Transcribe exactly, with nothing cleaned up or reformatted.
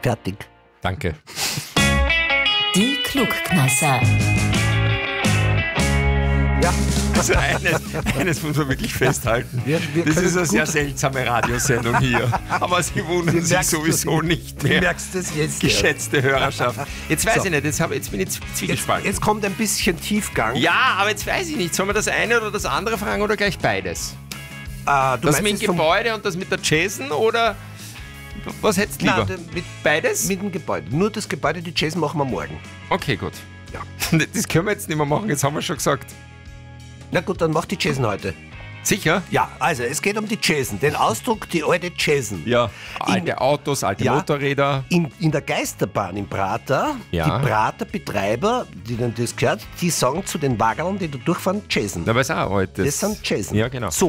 Fertig. Danke. Die Klugknasser. Ja, Also eines, eines muss man wirklich festhalten. Wir- wir das können ist eine gut- sehr seltsame Radiosendung hier. Aber Sie wundern sich merkst sowieso du- nicht du mehr. merkst es jetzt. Geschätzte Hörerschaft. Jetzt weiß So. ich nicht, jetzt, hab, jetzt bin ich Jetzt, zwiegespalten. jetzt kommt ein bisschen Tiefgang. Ja, aber jetzt weiß ich nicht. Sollen wir das eine oder das andere fragen oder gleich beides? Äh, du Das meinst mit dem jetzt vom- Gebäude und das mit der Jason oder was hättest du lieber? Nein, mit, Beides? mit dem Gebäude. Nur das Gebäude, die Jason machen wir morgen. Okay, gut. Ja. Das können wir jetzt nicht mehr machen, jetzt haben wir schon gesagt. Na gut, dann mach die Jason heute. Sicher? Ja, also es geht um die Jason, den Ausdruck die alte Jason. Ja. In- Alte Autos, alte Ja. Motorräder. In, in der Geisterbahn in Prater, Ja. die Prater-Betreiber, denen das gehört, die sagen zu den Wageln, die da durchfahren, Jason. Na, weiß auch alt. Das sind Jason. Ja, genau. So,